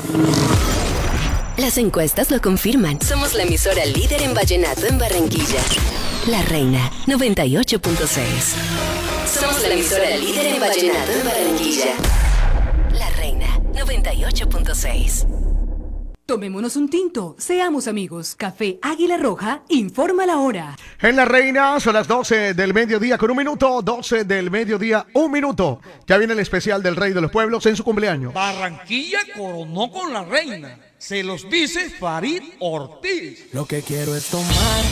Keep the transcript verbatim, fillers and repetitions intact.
Las encuestas lo confirman. Somos la emisora líder en vallenato en Barranquilla. La Reina, noventa y ocho punto seis. Somos la emisora líder en vallenato en Barranquilla. La Reina, noventa y ocho punto seis. Tomémonos un tinto, seamos amigos. Café Águila Roja informa la hora. En La Reina son las doce del mediodía con un minuto, doce del mediodía, un minuto. Ya viene el especial del Rey de los Pueblos en su cumpleaños. Barranquilla coronó con la reina. Se los dice Farid Ortiz. Lo que quiero es tomar